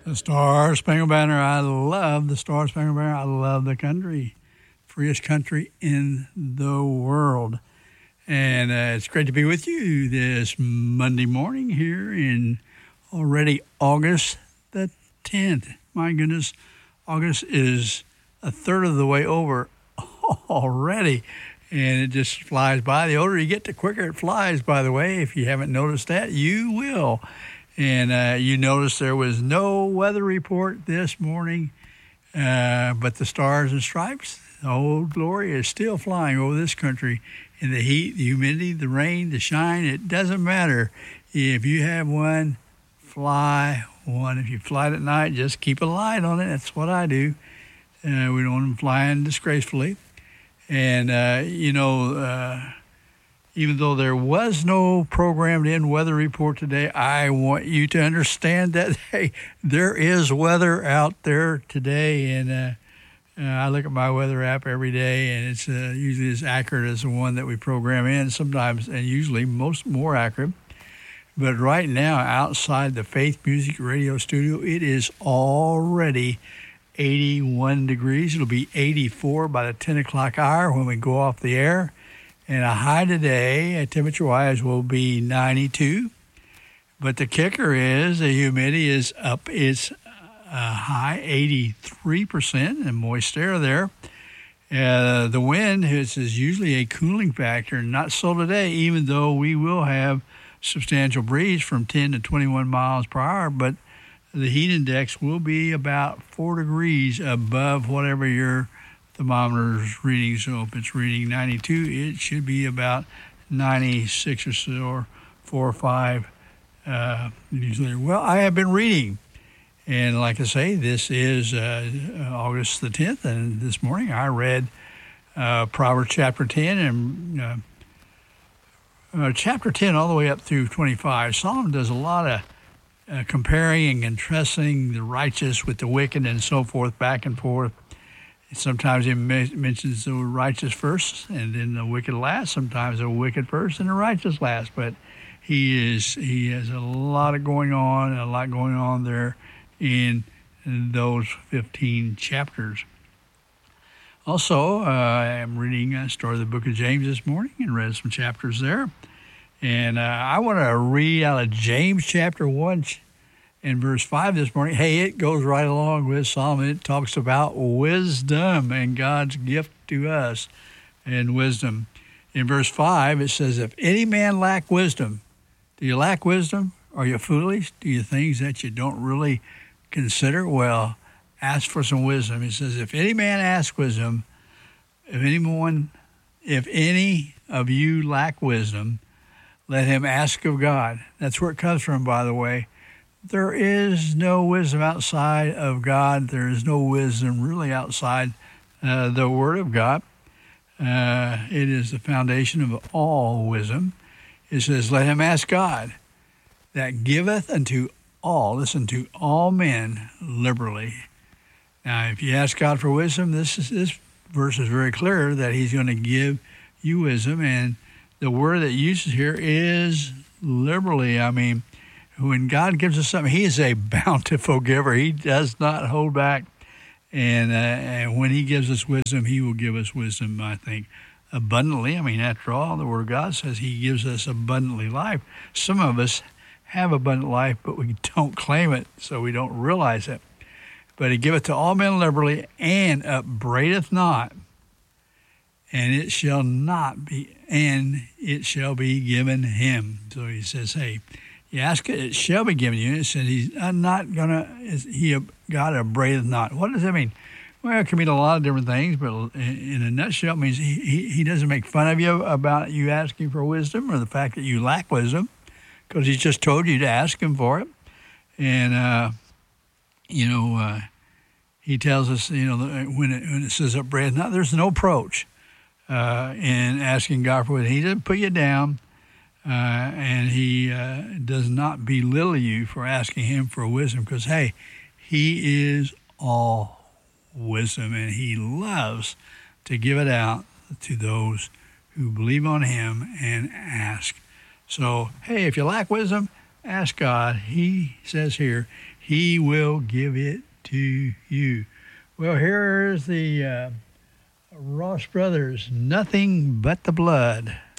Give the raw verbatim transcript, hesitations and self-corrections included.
The Star Spangled Banner. I love the Star Spangled Banner. I love the country. Freest country in the world. And uh, it's great to be with you this Monday morning here in already August the tenth. My goodness, August is a third of the way over already. And it just flies by. The older you get, the quicker it flies, by the way. If you haven't noticed that, you will. And uh, you notice there was no weather report this morning, uh, but the stars and stripes, Old Glory, is still flying over this country. In the heat, the humidity, the rain, the shine, it doesn't matter. If you have one, fly one. If you fly it at night, just keep a light on it. That's what I do. Uh, we don't want them flying disgracefully. And, uh, you know, uh, even though there was no programmed in weather report today, I want you to understand that, hey, there is weather out there today. And uh, uh, I look at my weather app every day, and it's uh, usually as accurate as the one that we program in, sometimes and usually most more accurate. But right now, outside the Faith Music Radio studio, it is already eighty-one degrees. It'll be eighty-four by the ten o'clock hour when we go off the air. And a high today, temperature-wise, will be ninety-two. But the kicker is the humidity is up. It's a high eighty-three percent and moist air there. Uh, the wind is, is usually a cooling factor. Not so today, even though we will have substantial breeze from ten to twenty-one miles per hour. But the heat index will be about four degrees above whatever your thermometer's reading. So if it's reading ninety-two, it should be about ninety-six or so, or four or five. Uh, usually, well, I have been reading, and like I say, this is uh, August the tenth, and this morning I read uh, Proverbs chapter ten and uh, uh, chapter ten all the way up through twenty-five. Solomon does a lot of uh, comparing and contrasting the righteous with the wicked and so forth, back and forth. Sometimes he mentions the righteous first and then the wicked last. Sometimes the wicked first and the righteous last. But he is he has a lot of going on, a lot going on there in, in those fifteen chapters. Also, uh, I am reading uh, started the book of James this morning and read some chapters there. And uh, I want to read out of James chapter one in verse five this morning. Hey, it goes right along with Solomon. It talks about wisdom and God's gift to us and wisdom. In verse five, it says, if any man lack wisdom, do you lack wisdom? Are you foolish? Do you things that you don't really consider? Well, ask for some wisdom. It says, if any man ask wisdom, if anyone, if any of you lack wisdom, let him ask of God. That's where it comes from, by the way. There is no wisdom outside of God. There is no wisdom really outside uh, the Word of God. Uh, it is the foundation of all wisdom. It says, let him ask God that giveth unto all, listen, to all men liberally. Now, if you ask God for wisdom, this is, this verse is very clear that he's going to give you wisdom. And the word that uses here is liberally. I mean, when God gives us something, he is a bountiful giver. He does not hold back. And, uh, and when he gives us wisdom, he will give us wisdom, I think, abundantly. I mean, after all, the Word of God says he gives us abundantly life. Some of us have abundant life, but we don't claim it, so we don't realize it. But he giveth to all men liberally, and upbraideth not, and it shall not be, and it shall be given him. So he says, hey, you ask it, it shall be given you. It says he's not going to, he, God upbraideth not. What does that mean? Well, it can mean a lot of different things, but in a nutshell, it means he, he, he doesn't make fun of you about you asking for wisdom or the fact that you lack wisdom, because he's just told you to ask him for it. And, uh, you know, uh, he tells us, you know, when it, when it says upbraideth not, there's no approach uh, in asking God for wisdom. He doesn't put you down. Uh, and he uh, does not belittle you for asking him for wisdom, because, hey, he is all wisdom, and he loves to give it out to those who believe on him and ask. So, hey, if you lack wisdom, ask God. He says here, He will give it to you. Well, here's the uh, Ross Brothers, Nothing But the Blood.